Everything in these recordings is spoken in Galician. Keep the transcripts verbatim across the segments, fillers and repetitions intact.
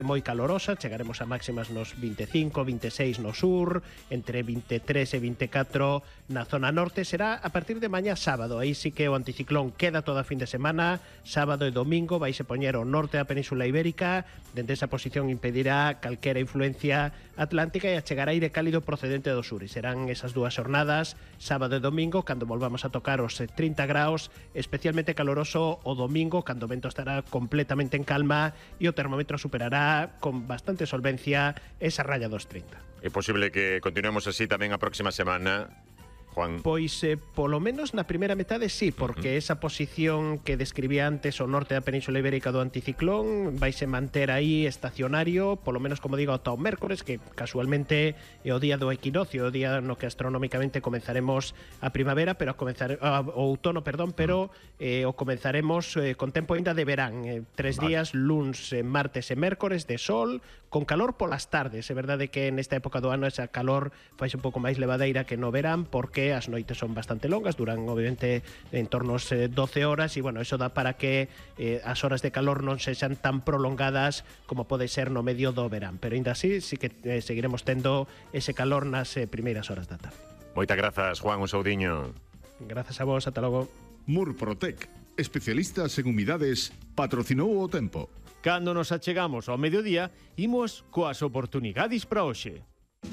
moi calorosa, chegaremos a máximas nos vinte e cinco, vinte e seis no sur, entre vinte e tres e vinte e catro na zona norte. Será a partir de mañá sábado, aí sí que o anticiclón queda toda a fin de semana, sábado e domingo vaise poñer ao norte da Península Ibérica, dende esa posición impedirá calquera influencia atlántica e achegar aire cálido procedente do sur, e serán esas dúas jornadas, sábado e domingo, cando volvamos a tocar os trinta graus, especialmente caloroso o domingo, cando o vento estará completamente en calma e o termómetro superará con bastante solvencia esa raya dos trinta. É posible que continuemos así tamén a próxima semana, Juan? Pois, eh, polo menos na primeira metade sí, porque uh -huh. esa posición que describía antes o norte da Península Ibérica do anticiclón vaise manter aí estacionario, polo menos, como digo, ata o mércores, que casualmente é o día do equinoccio, o día no que astronómicamente comenzaremos a primavera, pero a comenzar, a, o outono, perdón, pero eh, o comenzaremos eh, con tempo ainda de verán, eh, tres vale. días, luns, eh, martes e mércores de sol, con calor polas tardes. É verdade que nesta época do ano esa calor faise un pouco máis levadeira que no verán, porque as noites son bastante longas, duran obviamente en torno aos doce horas, e bueno, eso dá para que eh, as horas de calor non sexan tan prolongadas como pode ser no medio do verán, pero ainda así sí que eh, seguiremos tendo ese calor nas eh, primeiras horas da tarde. Moitas grazas, Juan, un saudiño. Grazas a vos, ata logo. Murprotec, especialistas en humidades, patrocinou o tempo. Cando nos achegamos ao mediodía, imos coas oportunidades para hoxe.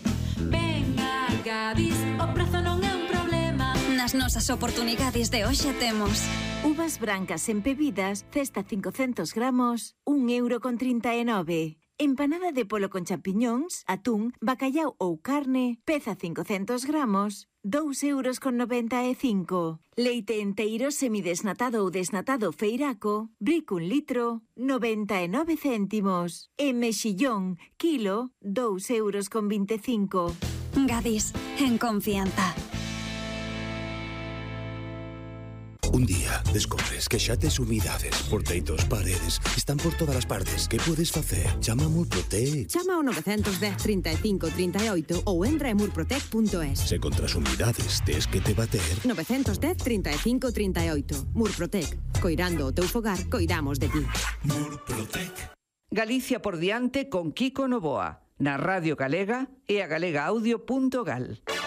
Venga, Gadis, o prazo non é un problema. Nas nosas oportunidades de hoxe temos uvas brancas empebidas, cesta cincocentos gramos, un euro con trinta e nove. Empanada de polo con champiñóns, atún, bacallau ou carne, peza cincocentos gramos, dous euros con noventa e cinco. Leite enteiro semidesnatado ou desnatado feiraco, bric un litro, noventa e nove céntimos. E mexillón, kilo, dous euros con vinte e cinco. Gadis, en confianza. Un día descobres que xa tes humidades por teitos, paredes, están por todas as partes. Que podes facer? Chama a Murprotec. Chama ao nove un cero, trinta e cinco, trinta e oito ou entra en murprotec punto es. Se contra as humidades tes que te bater. nove un cero, trinta e cinco, trinta e oito. Murprotec. Coirando o teu fogar, coidamos de ti. Murprotec. Galicia por diante con Kiko Novoa, na Radio Galega e a galega audio punto gal.